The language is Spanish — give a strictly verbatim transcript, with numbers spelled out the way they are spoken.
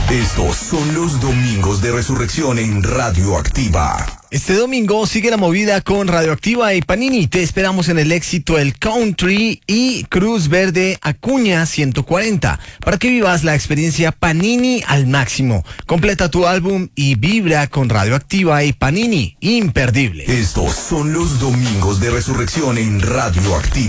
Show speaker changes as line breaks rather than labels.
Estos son los domingos de resurrección en Radioactiva.
Este domingo sigue la movida con Radioactiva y Panini. Te esperamos en el éxito El Country y Cruz Verde Acuña ciento cuarenta para que vivas la experiencia Panini al máximo. Completa tu álbum y vibra con Radioactiva y Panini. Imperdible.
Estos son los domingos de resurrección en Radioactiva.